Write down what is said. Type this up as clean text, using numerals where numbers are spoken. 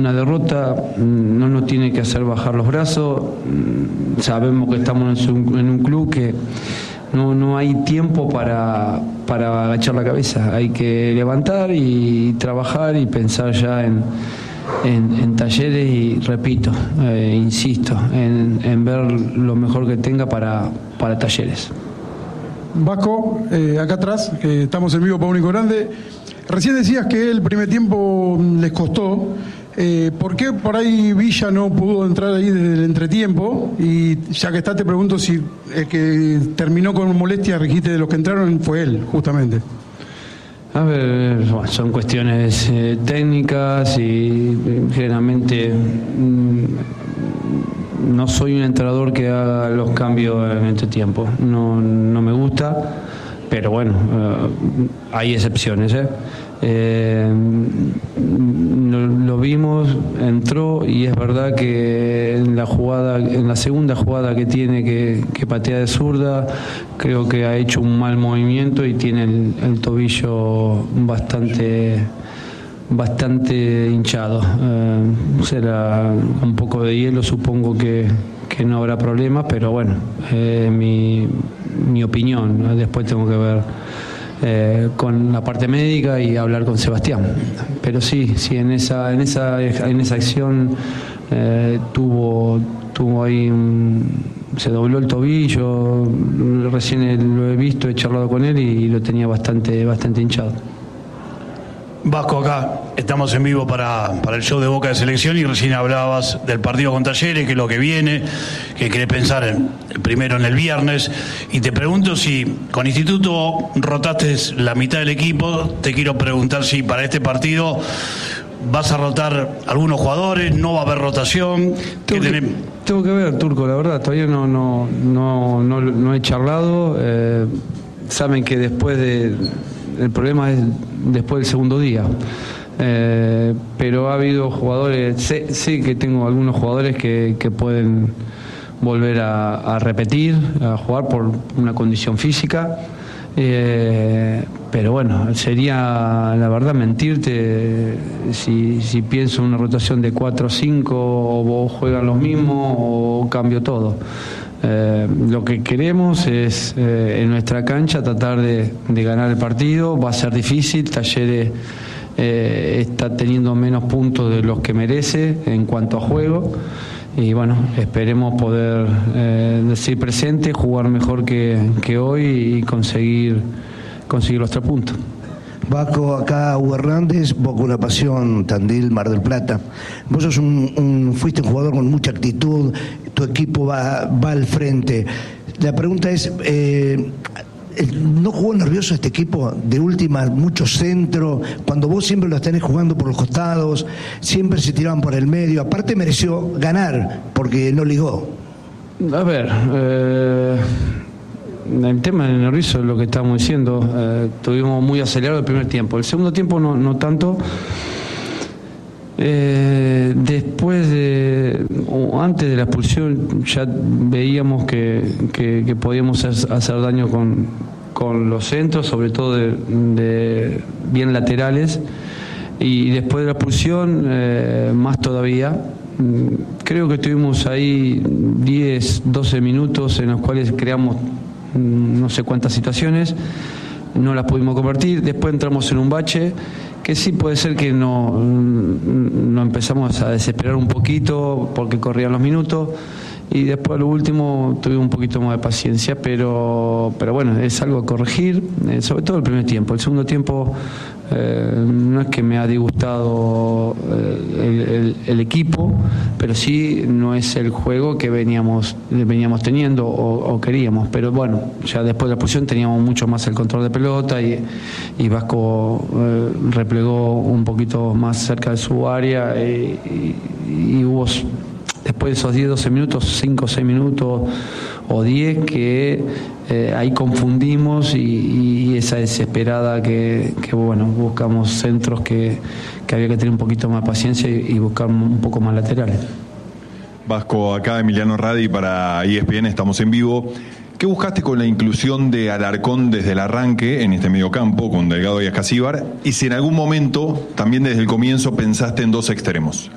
una derrota no nos tiene que hacer bajar los brazos. Sabemos que estamos en un club que no hay tiempo para agachar la cabeza. Hay que levantar y trabajar y pensar ya en Talleres y repito, insisto, en ver lo mejor que tenga para Talleres. Vasco, acá atrás, que estamos en vivo para Único Grande. Recién decías que el primer tiempo les costó. ¿Por qué por ahí Villa no pudo entrar ahí desde el entretiempo? Y ya que está, te pregunto si el que terminó con molestias, dijiste, de los que entraron, fue él, justamente. A ver, bueno, son cuestiones técnicas y generalmente no soy un entrenador que haga los cambios en entretiempo. No me gusta, pero bueno, hay excepciones, lo vimos, entró y es verdad que en la segunda jugada que tiene que patea de zurda, creo que ha hecho un mal movimiento y tiene el tobillo bastante hinchado. Será un poco de hielo, supongo que no habrá problemas, pero bueno, mi opinión, después tengo que ver con la parte médica y hablar con Sebastián, pero sí en esa acción tuvo ahí se dobló el tobillo. Recién lo he visto, he charlado con él y lo tenía bastante hinchado. Vasco, acá estamos en vivo para el show de Boca de Selección y recién hablabas del partido con Talleres, que es lo que viene, que querés pensar primero en el viernes, y te pregunto si con Instituto rotaste la mitad del equipo. Te quiero preguntar si para este partido vas a rotar algunos jugadores, no va a haber rotación. Tengo que ver, Turco, la verdad, todavía no he charlado. Saben que el problema es después del segundo día, pero ha habido jugadores, sé que tengo algunos jugadores que pueden volver a repetir, a jugar por una condición física, pero bueno, sería la verdad mentirte si pienso en una rotación de 4 o 5 o juegan los mismos o cambio todo. Lo que queremos es en nuestra cancha tratar de ganar el partido. Va a ser difícil. Talleres está teniendo menos puntos de los que merece en cuanto a juego y bueno, esperemos poder decir presente, jugar mejor que hoy y conseguir los 3 puntos. Vasco, acá Hugo Hernández, Boca Una Pasión, Tandil, Mar del Plata. Vos sos fuiste un jugador con mucha actitud, tu equipo va al frente. La pregunta es, ¿no jugó nervioso este equipo? De última, mucho centro, cuando vos siempre los tenés jugando por los costados, siempre se tiraban por el medio. Aparte mereció ganar, porque no ligó. A ver, el tema de nervioso es lo que estábamos diciendo. Tuvimos muy acelerado el primer tiempo. El segundo tiempo no tanto. Después o antes de la expulsión ya veíamos que podíamos hacer daño con los centros, sobre todo de bien laterales, y después de la expulsión más todavía. Creo que tuvimos ahí 10, 12 minutos en los cuales creamos no sé cuántas situaciones, no las pudimos convertir. Después entramos en un bache que sí puede ser que no empezamos a desesperar un poquito porque corrían los minutos y después a lo último tuvimos un poquito más de paciencia, pero bueno, es algo a corregir, sobre todo el primer tiempo. El segundo tiempo no es que me ha disgustado el equipo, pero sí no es el juego que veníamos teniendo o queríamos, pero bueno, ya después de la expulsión teníamos mucho más el control de pelota y Vasco replegó un poquito más cerca de su área y hubo después de esos 10, 12 minutos, 5 o 6 minutos o 10 que ahí confundimos y esa desesperada que bueno, buscamos centros que había que tener un poquito más de paciencia y buscar un poco más laterales. Vasco, acá Emiliano Radi para ESPN, estamos en vivo. ¿Qué buscaste con la inclusión de Alarcón desde el arranque en este mediocampo con Delgado y Ascasíbar? Y si en algún momento, también desde el comienzo, pensaste en 2 extremos.